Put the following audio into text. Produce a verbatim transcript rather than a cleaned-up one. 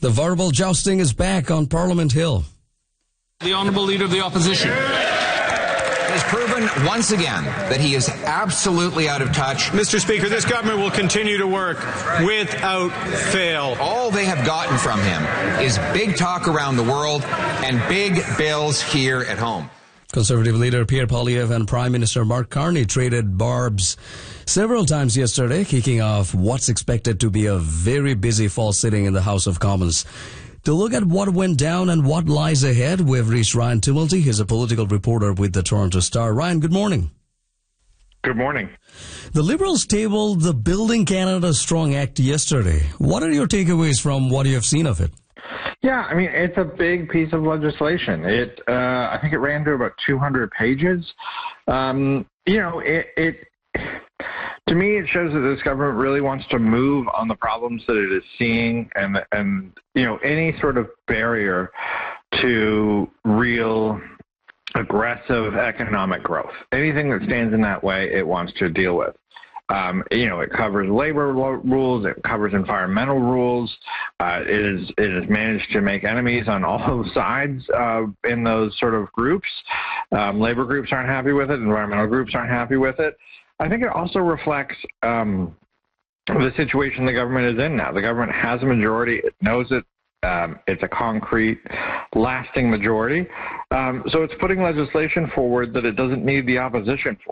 The verbal jousting is back on Parliament Hill. The Honourable Leader of the Opposition has proven once again that he is absolutely out of touch. Mister Speaker, this government will continue to work without fail. All they have gotten from him is big talk around the world and big bills here at home. Conservative leader Pierre Poilievre and Prime Minister Mark Carney traded barbs several times yesterday, kicking off what's expected to be a very busy fall sitting in the House of Commons. To look at what went down and what lies ahead, we've reached Ryan Tumulty. He's a political reporter with the Toronto Star. Ryan, good morning. Good morning. The Liberals tabled the Building Canada Strong Act yesterday. What are your takeaways from what you have seen of it? Yeah, I mean, it's a big piece of legislation. It, uh, I think it ran to about two hundred pages. Um, you know, it, it, to me, it shows that this government really wants to move on the problems that it is seeing, and, and you know, any sort of barrier to real aggressive economic growth. Anything that stands in that way, it wants to deal with. Um, you know, it covers labor rules, it covers environmental rules. Uh, it is it has managed to make enemies on all sides uh, in those sort of groups. Um, labor groups aren't happy with it. Environmental groups aren't happy with it. I think it also reflects um, the situation the government is in now. The government has a majority. It knows it. Um, it's a concrete, lasting majority. Um, so it's putting legislation forward that it doesn't need the opposition for.